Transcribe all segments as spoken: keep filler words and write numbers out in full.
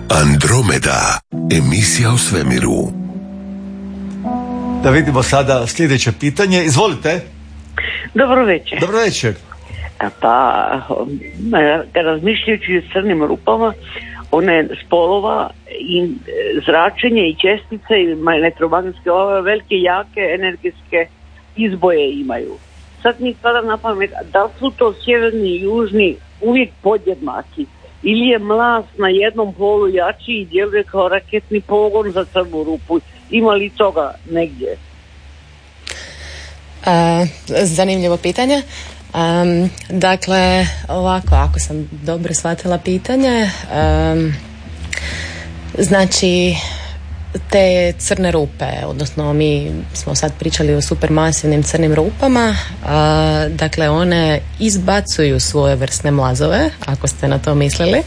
Andromeda, emisija o svemiru. Da vidimo sada sljedeće pitanje. Izvolite. Dobro večer. Dobro večer. Pa, razmišljajući o crnim rupama, one spolova i zračenje i čestice i elektromagnetske ove velike, jake, energetske izboje imaju. Sad mi pada na pamet, da li su to sjeverni i južni uvijek podjednaki? Ili je mlaz na jednom polu jači i djeluje kao raketni pogon za crnu rupu? Ima li toga negdje? A, zanimljivo pitanje. Um, dakle, ovako, ako sam dobro shvatila pitanje, um, znači te crne rupe, odnosno mi smo sad pričali o supermasivnim crnim rupama, a, dakle one izbacuju svojevrsne mlazove, ako ste na to mislili.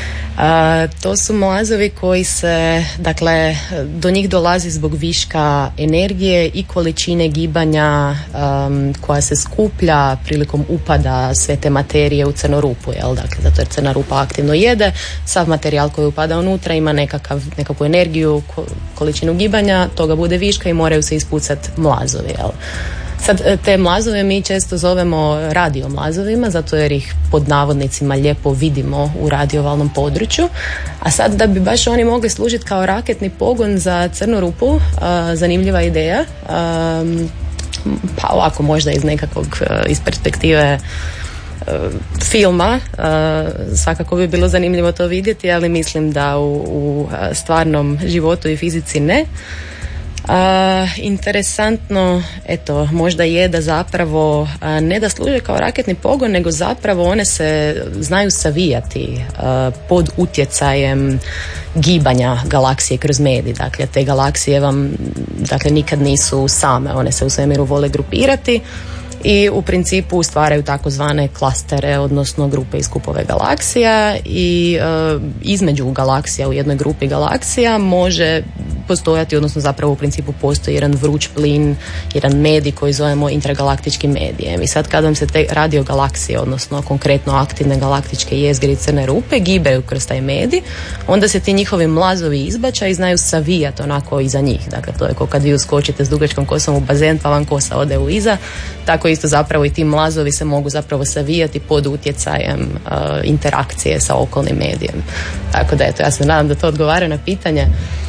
A, to su mlazovi koji se, dakle, do njih dolazi zbog viška energije i količine gibanja um, koja se skuplja prilikom upada sve te materije u crnu rupu, jel? Dakle, zato jer crna rupa aktivno jede, sav materijal koji upada unutra ima nekakav, nekakvu energiju, količinu gibanja, toga bude viška i moraju se ispucati mlazovi, jel? Sad, te mlazove mi često zovemo radiomlazovima, zato jer ih pod navodnicima lijepo vidimo u radiovalnom području. A sad, da bi baš oni mogli služiti kao raketni pogon za crnu rupu, a, zanimljiva ideja. A, pa ovako možda iz nekakvog, iz perspektive a, filma, a, svakako bi bilo zanimljivo to vidjeti, ali mislim da u, u stvarnom životu i fizici ne. Uh, interesantno, eto, možda je da zapravo uh, ne da služe kao raketni pogon, nego zapravo one se znaju savijati uh, pod utjecajem gibanja galaksije kroz medij. Dakle, te galaksije vam, dakle, nikad nisu same, one se u svemiru vole grupirati i u principu stvaraju takozvane klastere, odnosno grupe i skupove galaksija i e, između galaksija u jednoj grupi galaksija može postojati, odnosno zapravo u principu postoji jedan vruć plin, jedan medij koji zovemo intergalaktičkim medijem. I sad kad vam se te radiogalaksije, odnosno konkretno aktivne galaktičke jezgre i crne rupe gibaju kroz taj medij, onda se ti njihovi mlazovi izbačaju i znaju savijati onako iza njih. Dakle, to je kao kad vi uskočite s dugačkom kosom u bazen pa vam kosa ode u iza, tako isto zapravo i ti mlazovi se mogu zapravo savijati pod utjecajem uh, interakcije sa okolnim medijem. Tako da eto, ja se nadam da to odgovara na pitanje.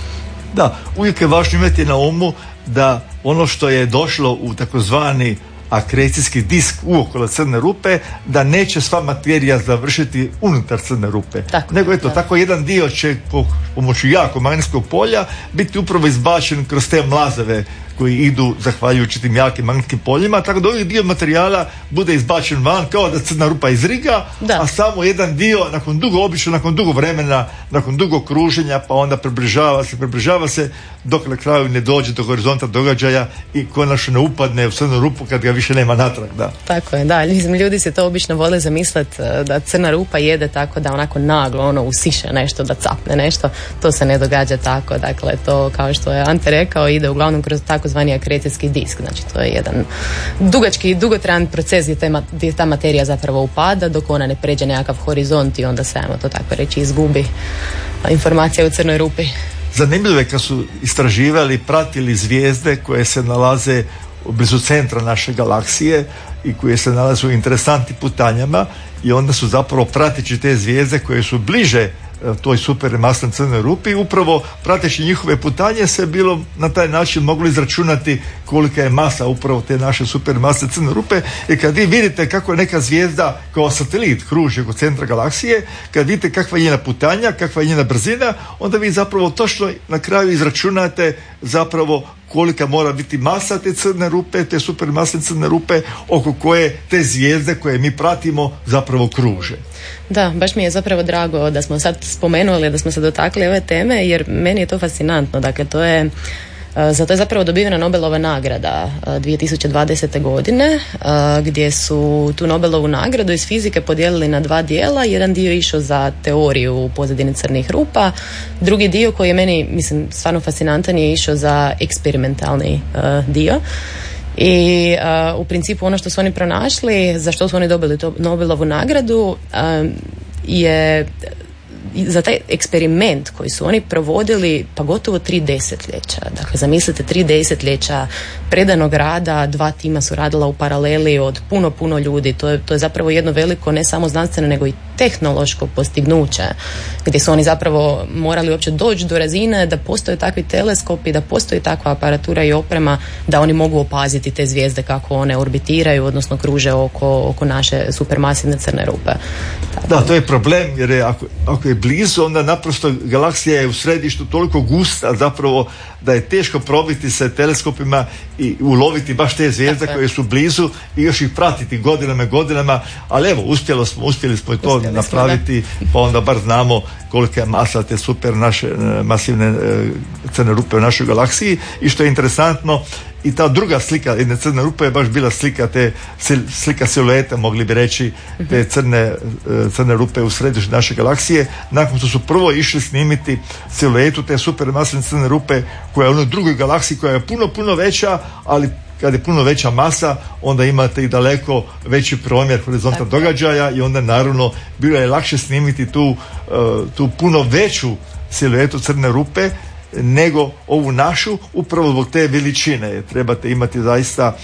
Da, uvijek je važno imati na umu da ono što je došlo u takozvani akrecijski disk uokolo crne rupe, da neće sva materija završiti unutar crne rupe. Tako, nego eto, da. Tako jedan dio će po pomoću jako magnetskog polja biti upravo izbačen kroz te mlazove koji idu zahvaljujući tim jakim magnetskim poljima, tako da ovaj dio materijala bude izbačen van kao da crna rupa izriga, da. A samo jedan dio nakon dugo, obično nakon dugo vremena, nakon dugo kruženja, pa onda približava se, približava se dok na kraju ne dođe do horizonta događaja i konačno ne upadne u crnu rupu kad ga više nema natrag. Da. Tako je, da. Ljudi se to obično vole zamisliti da crna rupa jede tako da onako naglo ono usiše nešto, da capne nešto. To se ne događa tako. Dakle, to kao što je Ante rekao ide uglavnom kroz takozvani akrecijski disk. Znači, to je jedan dugački i dugotrajan proces gdje, te, gdje ta materija zapravo upada dok ona ne pređe nekakav horizont i onda se, ajmo to tako reći, izgubi informacija u crnoj rupi. Zanimljivo je kad su istraživali, pratili zvijezde koje se nalaze blizu centra naše galaksije i koje se nalaze u interesantnim putanjama i onda su zapravo prateći te zvijezde koje su bliže toj supermasnoj crnoj rupi, upravo prateći njihove putanje se bilo na taj način moglo izračunati kolika je masa upravo te naše supermasne crne rupe. I kad vi vidite kako je neka zvijezda kao satelit kruži oko centra galaksije, kad vidite kakva je njena putanja, kakva je njena brzina, onda vi zapravo točno na kraju izračunate zapravo kolika mora biti masa te crne rupe, te supermasne crne rupe oko koje te zvijezde koje mi pratimo zapravo kruže. Da, baš mi je zapravo drago da smo sad spomenuli, da smo se dotakli ove teme, jer meni je to fascinantno. Dakle, to je Zato je zapravo dobivena Nobelova nagrada dvije tisuće dvadesete godine, gdje su tu Nobelovu nagradu iz fizike podijelili na dva dijela. Jedan dio išao za teoriju u pozadini crnih rupa, drugi dio koji je meni, mislim, stvarno fascinantan je išao za eksperimentalni dio. I uh, u principu ono što su oni pronašli, za što su oni dobili to Nobelovu nagradu, uh, je za taj eksperiment koji su oni provodili pa gotovo tri desetljeća. Dakle, zamislite tri desetljeća predanog rada, dva tima su radila u paraleli od puno, puno ljudi. To je, to je zapravo jedno veliko, ne samo znanstveno, nego i tehnološko postignuće, gdje su oni zapravo morali uopće doći do razine da postoje takvi teleskopi, da postoji takva aparatura i oprema da oni mogu opaziti te zvijezde kako one orbitiraju, odnosno kruže oko, oko naše supermasivne crne rupe. Tako. Da, to je problem, jer je, ako, ako je blizu, onda naprosto galaksija je u središtu toliko gusta zapravo da je teško probiti se teleskopima i uloviti baš te zvijezde koje su blizu i još ih pratiti godinama i godinama, ali evo, uspjeli smo, uspjeli smo i to uspjeli napraviti, smo, pa onda bar znamo kolika je masa te super naše masivne crne rupe u našoj galaksiji. I što je interesantno, i ta druga slika jedne crne rupe je baš bila slika te slika silueta, mogli bi reći, te crne, crne rupe u središtu naše galaksije, nakon što su prvo išli snimiti siluetu te supermasivne crne rupe koja je u onoj drugoj galaksiji koja je puno, puno veća, ali kad je puno veća masa, onda imate i daleko veći promjer horizonta događaja i onda naravno bilo je lakše snimiti tu, tu puno veću siluetu crne rupe nego ovu našu, upravo zbog te veličine. Trebate imati zaista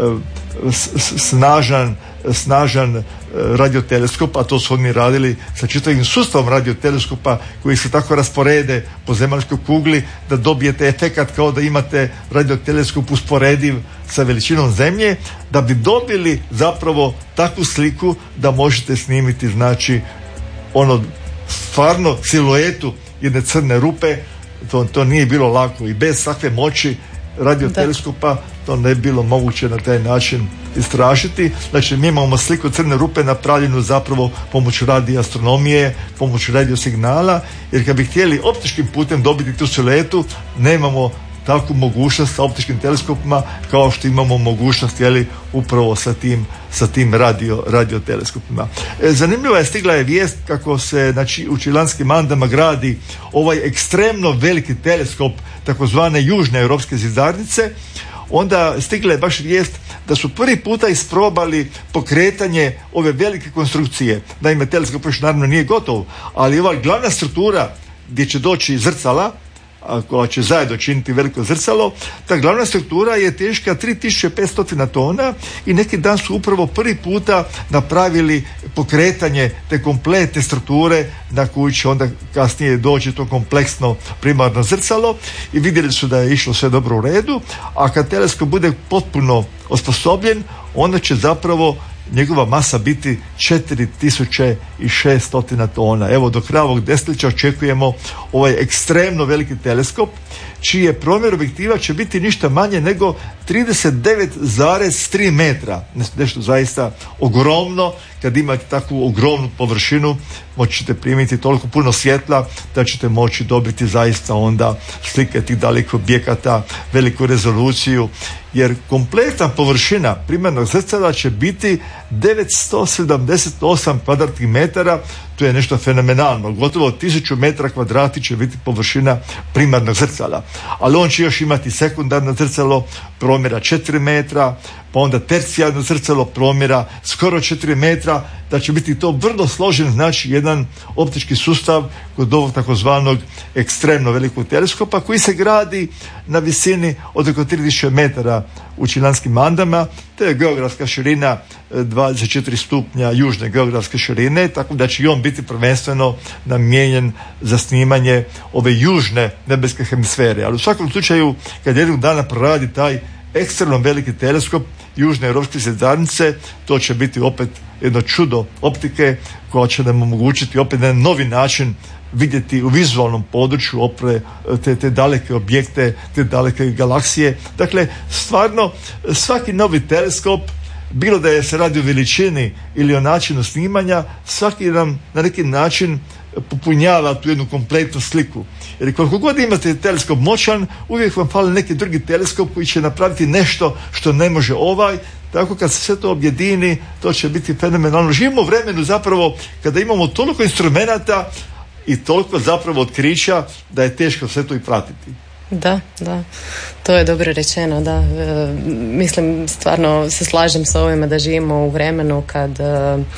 snažan, snažan radioteleskop, a to su oni radili sa čitavim sustavom radioteleskopa koji se tako rasporede po zemaljskoj kugli da dobijete efekat kao da imate radioteleskop usporediv sa veličinom Zemlje, da bi dobili zapravo takvu sliku da možete snimiti, znači, ono stvarno siluetu jedne crne rupe. To, to nije bilo lako i bez takve moći radioteleskopa to ne bi bilo moguće na taj način istražiti. Znači, mi imamo sliku crne rupe napravljenu zapravo pomoću radioastronomije, pomoću radiosignala, jer kad bi htjeli optičkim putem dobiti tu siluetu, nemamo takvu mogućnost sa optičkim teleskopima kao što imamo mogućnost, jeli, upravo sa tim, sa tim radio, radioteleskopima. E, zanimljiva je, stigla je vijest kako se, znači, u Čilanskim Andama gradi ovaj ekstremno veliki teleskop takozvane južne europske zvjezdarnice. Onda stigla je baš vijest da su prvi puta isprobali pokretanje ove velike konstrukcije. Naime, teleskop još naravno nije gotov, ali ova glavna struktura gdje će doći zrcala, koja će zajedno činiti veliko zrcalo, ta glavna struktura je teška tri tisuće petsto tona i neki dan su upravo prvi puta napravili pokretanje te kompletne strukture na koju će onda kasnije doći to kompleksno primarno zrcalo i vidjeli su da je išlo sve dobro u redu, a kad teleskop bude potpuno osposobljen, onda će zapravo njegova masa biti četiri tisuće šesto tona. Evo, do kraja ovog desetljeća očekujemo ovaj ekstremno veliki teleskop čiji je promjer objektiva će biti ništa manje nego trideset devet zarez tri metra. Nešto zaista ogromno. Kad imate takvu ogromnu površinu, moći ćete primiti toliko puno svjetla da ćete moći dobiti zaista onda slike tih dalekih objekata, veliku rezoluciju, jer kompletna površina primarnog zrcala će biti devetsto sedamdeset osam kvadratnih metara. To je nešto fenomenalno. Gotovo tisuću metra kvadrati će biti površina primarnog zrcala. Ali on će još imati sekundarno zrcalo promjera četiri metra, pa onda tercijarno zrcalo promjera skoro četiri metra, da će biti to vrlo složen, znači jedan optički sustav kod ovog takozvanog ekstremno velikog teleskopa koji se gradi na visini od oko tri tisuće metara u Čilanskim Andama. To je geografska širina dvadeset četiri stupnja južne geografske širine, tako da će i on biti prvenstveno namijenjen za snimanje ove južne nebeske hemisfere. Ali u svakom slučaju, kad jednog dana proradi taj ekstremno veliki teleskop južne europske zvjezdarnice, to će biti opet jedno čudo optike koja će nam omogućiti opet na novi način vidjeti u vizualnom području opre te, te daleke objekte, te daleke galaksije. Dakle, stvarno svaki novi teleskop, bilo da je se radi o veličini ili o načinu snimanja, svaki nam na neki način popunjava tu jednu kompletnu sliku. Jer koliko god imate teleskop moćan, uvijek vam fali neki drugi teleskop koji će napraviti nešto što ne može ovaj. Tako kad se sve to objedini, to će biti fenomenalno. Živimo u vremenu zapravo kada imamo toliko instrumenata i toliko zapravo otkrića da je teško sve to i pratiti. Da, da, to je dobro rečeno, da. E, mislim, stvarno se slažem sa ovima da živimo u vremenu kad e,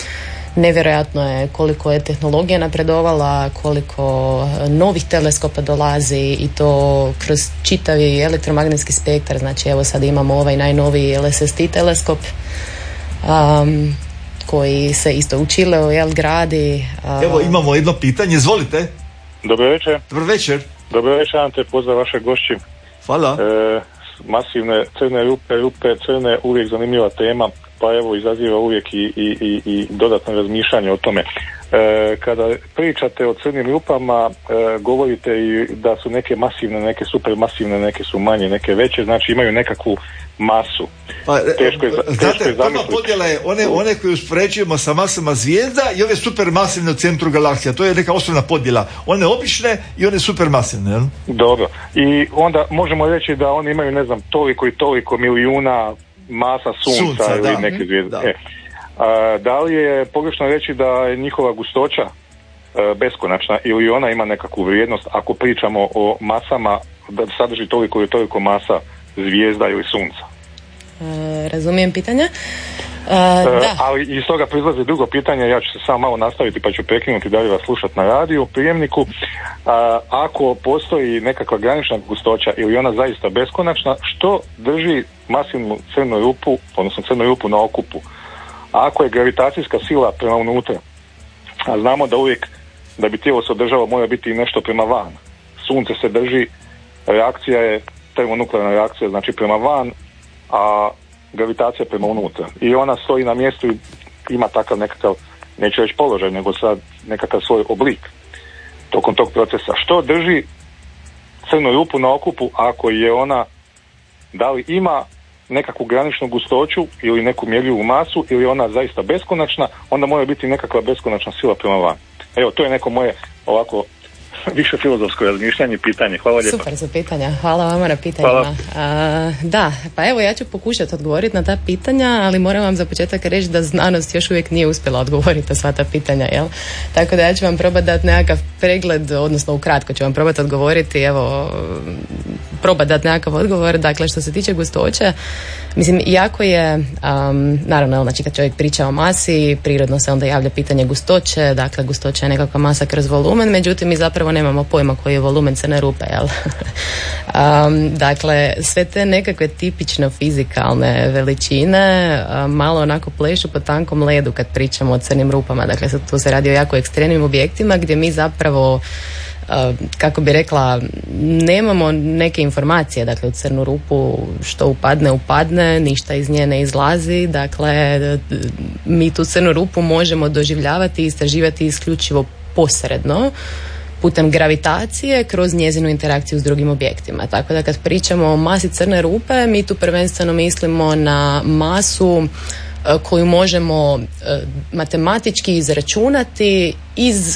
nevjerojatno je koliko je tehnologija napredovala, koliko novih teleskopa dolazi i to kroz čitavi elektromagnetski spektar. Znači evo sad imamo ovaj najnoviji L S S T teleskop um, koji se isto u Čileu jel gradi. Uh, evo imamo jedno pitanje, izvolite. Dobro večer. Dobro večer. Dobro večer, Ante, pozdrav vaše gošći. Hvala. E, masivne crne rupe, rupe crne, uvijek zanimljiva tema, pa evo izaziva uvijek i, i, i, i dodatno razmišljanje o tome. E, kada pričate o crnim rupama, e, govorite i da su neke masivne, neke supermasivne, neke su manje, neke veće, znači imaju nekakvu masu. Pa, teško je, znate, teško je prva podjela je one, one koje uspoređujemo sa masama zvijezda i ove supermasivne u centru galaksija. To je neka osnovna podjela. One obične i one supermasivne. Jel? Dobro. I onda možemo reći da oni imaju, ne znam, toliko i toliko milijuna masa sunca, sunca ili da. neke zvijezde. Da. E, a, da li je pogrešno reći da je njihova gustoća e, beskonačna ili ona ima nekakvu vrijednost ako pričamo o masama da sadrži toliko i toliko masa zvijezda ili sunca? E, razumijem pitanje. E, e, da. ali iz toga proizlazi drugo pitanje, ja ću se samo malo nastaviti pa ću prekinuti da li vas slušati na radiju, prijemniku. A, ako postoji nekakva granična gustoća ili ona zaista beskonačna, što drži masivnu crnu rupu, odnosno crnu rupu na okupu? Ako je gravitacijska sila prema unutra, a znamo da uvijek da bi tijelo se održalo mora biti i nešto prema van. Sunce se drži, reakcija je termonuklearna reakcija, znači prema van, a gravitacija prema unutra. I ona stoji na mjestu i ima takav nekakav, neću reći položaj, nego sad nekakav svoj oblik tokom tog procesa. Što drži crnu rupu na okupu ako je ona, da li ima nekakvu graničnu gustoću ili neku mjerljivu masu ili ona zaista beskonačna, onda mora biti nekakva beskonačna sila prema van. Evo, to je neko moje ovako više filozofsko razmišljanje i pitanje. Hvala lijepa. Super za pitanja. Hvala vama na pitanjima. A, da, pa evo ja ću pokušati odgovoriti na ta pitanja, ali moram vam za početak reći da znanost još uvijek nije uspjela odgovoriti na sva ta pitanja, jel? Tako da ja ću vam probati dati nekakav pregled, odnosno ukratko ću vam probati odgovoriti, evo, probati dati nekakav odgovor. Dakle, što se tiče gustoće, mislim, jako je, um, naravno, znači kad čovjek priča o masi, prirodno se onda javlja pitanje gustoće, dakle, gustoća je nekakva masa kroz volumen, međutim, mi zapravo nemamo pojma koji je volumen crne rupe, jel? um, dakle, sve te nekakve tipično fizikalne veličine um, malo onako plešu po tankom ledu kad pričamo o crnim rupama, dakle, tu se radi o jako ekstremnim objektima gdje mi zapravo kako bi rekla, nemamo neke informacije, dakle u crnu rupu što upadne, upadne, ništa iz nje ne izlazi, dakle mi tu crnu rupu možemo doživljavati i istraživati isključivo posredno putem gravitacije kroz njezinu interakciju s drugim objektima. Tako da kad pričamo o masi crne rupe, mi tu prvenstveno mislimo na masu koju možemo matematički izračunati iz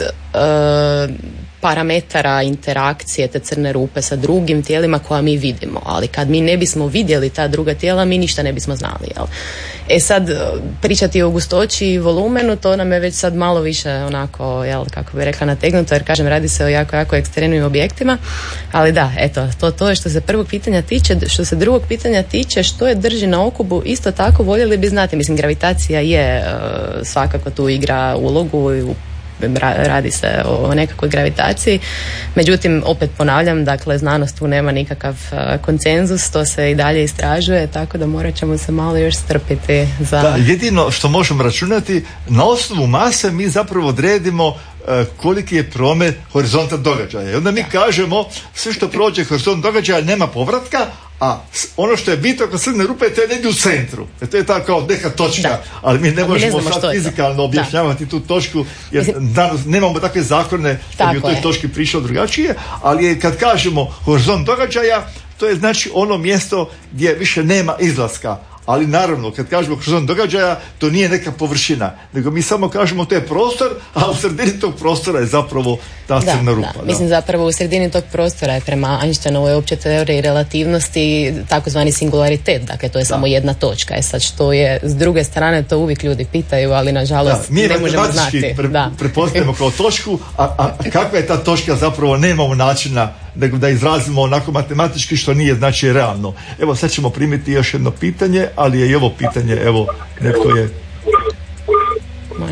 parametara interakcije te crne rupe sa drugim tijelima koja mi vidimo, ali kad mi ne bismo vidjeli ta druga tijela, mi ništa ne bismo znali, jel? E sad, pričati o gustoći i volumenu, to nam je već sad malo više onako, jel, kako bi rekla, nategnuto, jer kažem, radi se o jako, jako ekstremnim objektima, ali da, eto, to, to je što se prvog pitanja tiče. Što se drugog pitanja tiče, što je drži na okupu, isto tako voljeli bi znati, mislim, gravitacija je svakako tu igra ulogu i u radi se o nekakvoj gravitaciji, međutim opet ponavljam, dakle znanost tu nema nikakav konsenzus, to se i dalje istražuje, tako da morat ćemo se malo još strpiti za... Da, jedino što možemo računati, na osnovu mase mi zapravo odredimo koliki je promet horizonta događaja. I onda mi kažemo, sve što prođe horizont događaja nema povratka, a ono što je bitno kod crne rupe, to je negdje u centru. E to je tako kao neka točka, da. Ali mi ne ali možemo ne sad fizikalno objašnjavati da. tu točku, jer danas nemamo takve zakone da bi u toj točki prišlo drugačije, ali kad kažemo horizont događaja, to je znači ono mjesto gdje više nema izlaska. Ali naravno, kad kažemo horizont događaja, to nije neka površina, nego mi samo kažemo to je prostor, a u sredini tog prostora je zapravo ta da, crna rupa. Da. Da. Mislim, zapravo u sredini tog prostora je prema Einsteinovoj općoj teoriji relativnosti takozvani singularitet, dakle to je da. samo jedna točka. E sad, što je s druge strane, to uvijek ljudi pitaju, ali nažalost da, ne možemo znati. Pre, da. prepostavimo kao točku, a, a kakva je ta točka zapravo nemamo načina nego da izrazimo onako matematički, što nije znači realno. Evo sad ćemo primiti još jedno pitanje, ali je i ovo pitanje, evo, netko je...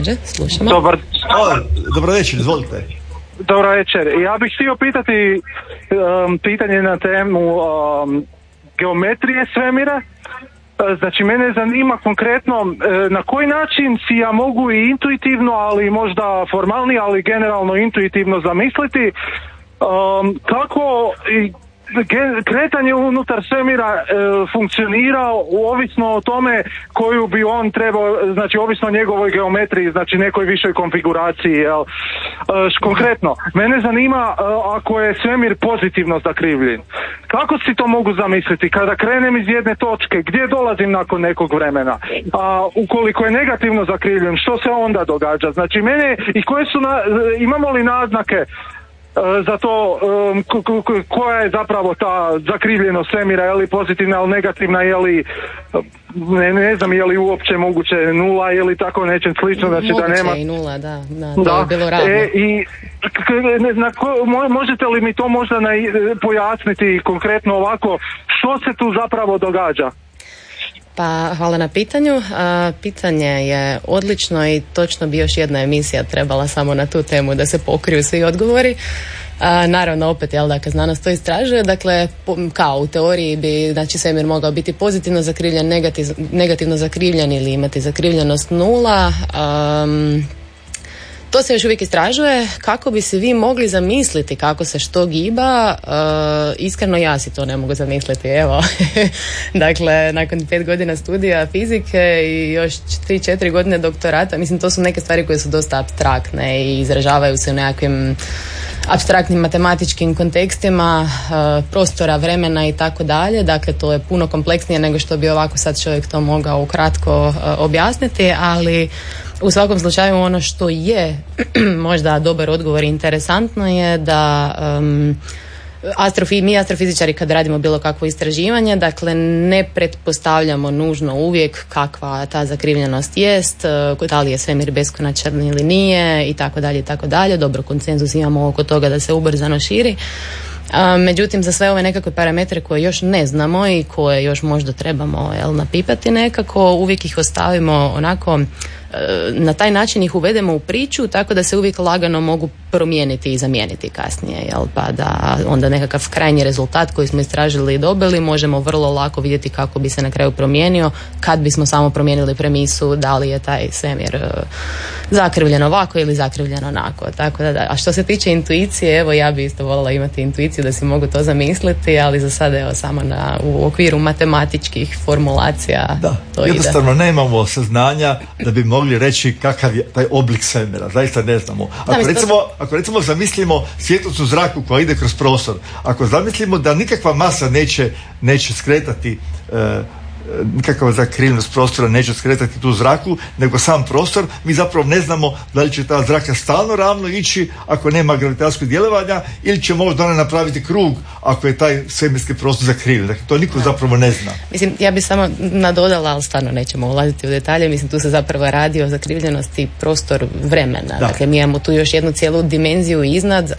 Može, slušamo. Dobar. O, dobro večer, izvolite. Dobro večer. Ja bih htio pitati um, pitanje na temu um, geometrije svemira. Znači, mene zanima konkretno na koji način si ja mogu i intuitivno, ali možda formalni, ali generalno intuitivno zamisliti um, kako i kretanje unutar svemira e, funkcionira ovisno o tome koju bi on trebao, znači ovisno o njegovoj geometriji, znači nekoj višoj konfiguraciji. Jel? E, konkretno, mene zanima e, ako je svemir pozitivno zakrivljen. Kako si to mogu zamisliti? Kada krenem iz jedne točke, gdje dolazim nakon nekog vremena? A ukoliko je negativno zakrivljen, što se onda događa? Znači mene, i koje su, na, imamo li naznake za to um, k- k- koja je zapravo ta zakrivljenost svemira, je li pozitivna ili negativna, je li ne, ne znam, je li uopće moguće nula ili tako nečem slično, znači moguće da nema i nula, da, da, to da. je bilo ravno. E, i k- ne, na ko, možete li mi to možda na, pojasniti konkretno ovako, što se tu zapravo događa? Pa hvala na pitanju. A, pitanje je odlično i točno bi još jedna emisija trebala samo na tu temu da se pokriju svi odgovori. A, naravno opet, jel, dakle, znanost to istražuje, dakle po, kao u teoriji bi, znači, svemir mogao biti pozitivno zakrivljen, negativ, negativno zakrivljen ili imati zakrivljenost nula. Um, To se još uvijek istražuje. Kako bi se vi mogli zamisliti kako se što giba, uh, iskreno ja si to ne mogu zamisliti. Evo, dakle, nakon pet godina studija fizike i još tri, četiri godine doktorata, mislim, to su neke stvari koje su dosta apstraktne i izražavaju se u nekakvim apstraktnim matematičkim kontekstima uh, prostora, vremena i tako dalje. Dakle, to je puno kompleksnije nego što bi ovako sad čovjek to mogao ukratko uh, objasniti, ali u svakom slučaju ono što je možda dobar odgovor i interesantno je da um, astrofi, mi astrofizičari kad radimo bilo kakvo istraživanje, dakle ne pretpostavljamo nužno uvijek kakva ta zakrivljenost jest, da li je svemir beskonačan ili nije i tako dalje i tako dalje. Dobro, konsenzus imamo oko toga da se ubrzano širi. A, međutim, za sve ove nekakve parametre koje još ne znamo i koje još možda trebamo, jel, napipati nekako, uvijek ih ostavimo onako, na taj način ih uvedemo u priču tako da se uvijek lagano mogu promijeniti i zamijeniti kasnije, jel, pa da onda nekakav krajnji rezultat koji smo istražili i dobili možemo vrlo lako vidjeti kako bi se na kraju promijenio kad bismo samo promijenili premisu da li je taj svemir zakrivljen ovako ili zakrivljen onako. Tako da, da. A što se tiče intuicije, evo ja bi isto voljela imati intuiciju da si mogu to zamisliti, ali za sada evo samo na, u okviru matematičkih formulacija da, to jednostavno ide. nemamo saznanja da bi mogli reći kakav je taj oblik svemira, zaista ne znamo. Ako, da, recimo, to... ako recimo zamislimo svjetlost u zraku koja ide kroz prostor, ako zamislimo da nikakva masa neće, neće skretati e, nikakva zakrivljenost prostora neće skretati tu zraku, nego sam prostor, mi zapravo ne znamo da li će ta zraka stalno ravno ići ako nema gravitacijskog djelovanja ili će možda ona napraviti krug ako je taj svemirski prostor zakrivljen. Dakle, to niko zapravo ne zna. Mislim, ja bih samo nadodala, ali stvarno nećemo ulaziti u detalje, mislim, tu se zapravo radi o zakrivljenosti prostor vremena. Da. Dakle, mi imamo tu još jednu cijelu dimenziju iznad,